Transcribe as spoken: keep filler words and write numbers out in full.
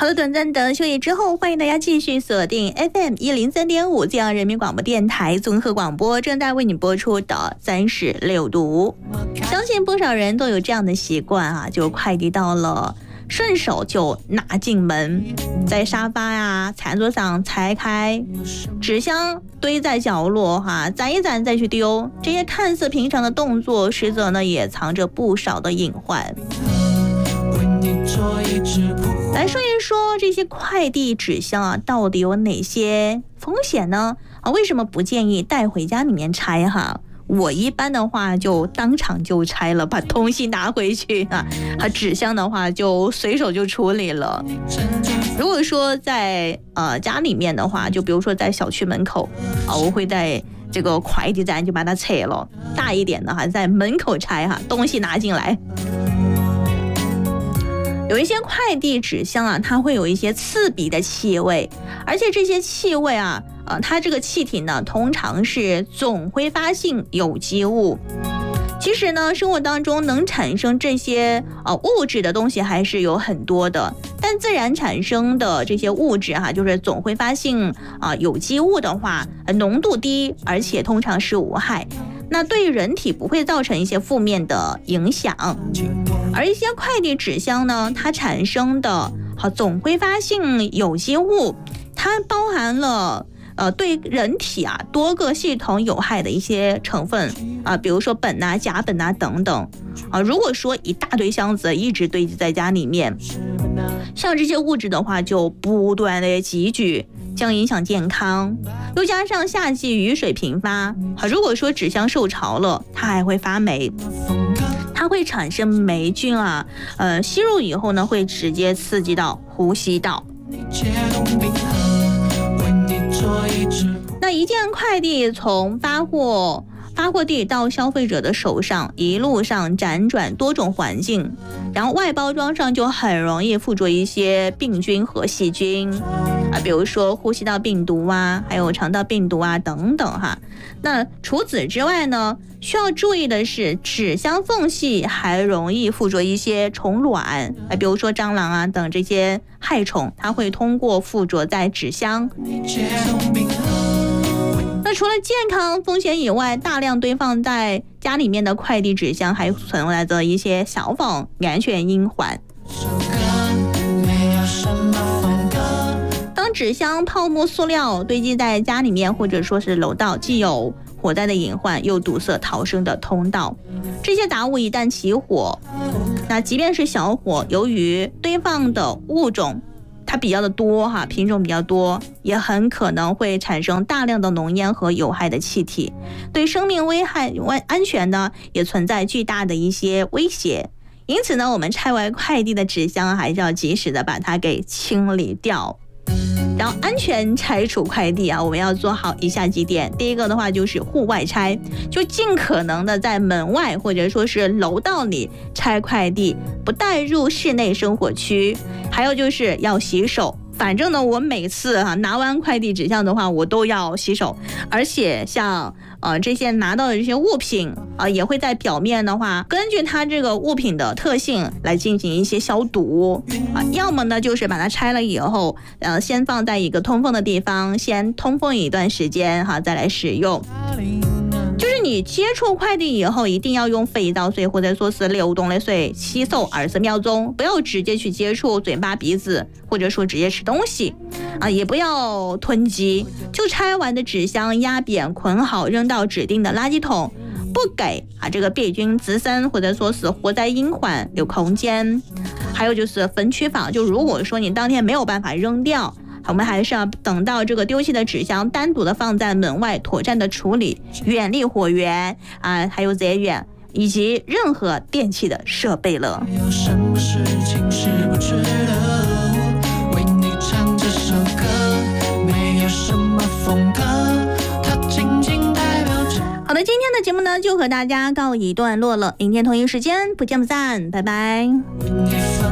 的，短暂的休息之后，欢迎大家继续锁定 F M 一零三点五 这样人民广播电台综合广播，正在为你播出的三十六度。相信不少人都有这样的习惯啊，就快递到了，顺手就拿进门，在沙发呀、餐桌上拆开，纸箱堆在角落哈，攒一攒再去丢。这些看似平常的动作，实则呢也藏着不少的隐患。来说一说这些快递纸箱啊，到底有哪些风险呢？啊，为什么不建议带回家里面拆哈？我一般的话就当场就拆了，把东西拿回去啊，啊纸箱的话就随手就处理了。如果说在呃家里面的话，就比如说在小区门口啊，我会在这个快递站就把它拆了，大一点的哈，在门口拆哈，东西拿进来。有一些快递纸箱啊，它会有一些刺鼻的气味，而且这些气味啊，呃，它这个气体呢，通常是总挥发性有机物。其实呢，生活当中能产生这些呃物质的东西还是有很多的，但自然产生的这些物质哈、啊，就是总挥发性啊、呃、有机物的话，浓度低，而且通常是无害。那对人体不会造成一些负面的影响，而一些快递纸箱呢，它产生的好总挥发性有机物，它包含了呃对人体啊多个系统有害的一些成分啊、呃，比如说苯啊、甲苯啊等等啊。如果说一大堆箱子一直堆积在家里面，像这些物质的话就不断的积聚，将影响健康。又加上夏季雨水频发，如果说纸箱受潮了，它还会发霉，它会产生霉菌啊，呃，吸入以后呢，会直接刺激到呼吸道。那一件快递从发货发货地到消费者的手上，一路上辗转多种环境，然后外包装上就很容易附着一些病菌和细菌啊，比如说呼吸道病毒啊，还有肠道病毒啊等等哈。那除此之外呢，需要注意的是，纸箱缝隙还容易附着一些虫卵啊，比如说蟑螂啊等这些害虫，它会通过附着在纸箱。那除了健康风险以外，大量堆放在家里面的快递纸箱还存在着一些消防安全隐患。当纸箱、泡沫、塑料堆积在家里面或者说是楼道，既有火灾的隐患，又堵塞逃生的通道。这些杂物一旦起火，那即便是小火，由于堆放的物种它比较的多哈，品种比较多，也很可能会产生大量的浓烟和有害的气体，对生命危害安全呢也存在巨大的一些威胁。因此呢，我们拆完快递的纸箱还是要及时的把它给清理掉。然后安全拆除快递啊，我们要做好以下几点。第一个的话就是户外拆，就尽可能的在门外或者说是楼道里拆快递，不带入室内生活区。还有就是要洗手，反正呢我每次啊拿完快递纸箱的话，我都要洗手，而且像呃这些拿到的这些物品啊、呃，也会在表面的话，根据它这个物品的特性来进行一些消毒啊、呃，要么呢就是把它拆了以后，呃先放在一个通风的地方，先通风一段时间哈，再来使用。就是你接触快递以后，一定要用肥皂水或者说是流动的水洗手二十秒钟，不要直接去接触嘴巴、鼻子，或者说直接吃东西啊，也不要囤积。就拆完的纸箱压扁捆好，扔到指定的垃圾桶，不给啊这个病菌滋生或者说是活灾隐患留空间。还有就是分区法，就如果说你当天没有办法扔掉，我们还是要等到这个丢弃的纸箱单独的放在门外妥善的处理，远离火源啊，还有热源以及任何电器的设备了。有什么事情是不值得为你唱这首歌，没有什么风格，它仅仅代表着。好的，今天的节目呢就和大家告一段落了，明天同一时间不见不散，拜拜。